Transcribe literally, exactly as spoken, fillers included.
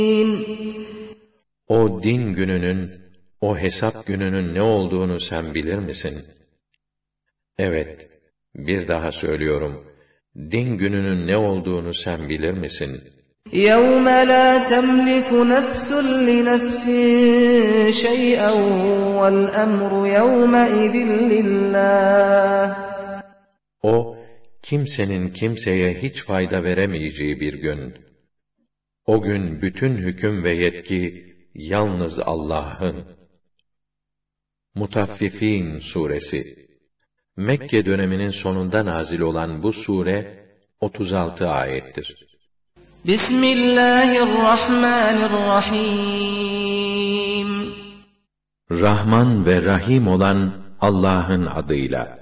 O din gününün, o hesap gününün ne olduğunu sen bilir misin? Evet, bir daha söylüyorum. Din gününün ne olduğunu sen bilir misin? يَوْمَ لَا تَمْلِكُ نَفْسٌ لِنَفْسٍ شَيْئًا وَالْأَمْرُ يَوْمَئِذٍ لِلَّهِ. O, kimsenin kimseye hiç fayda veremeyeceği bir gün. O gün bütün hüküm ve yetki yalnız Allah'ın. Mutaffifin suresi. Mekke döneminin sonunda nazil olan bu sure otuz altı ayettir. Bismillahirrahmanirrahim. Rahman ve Rahim olan Allah'ın adıyla.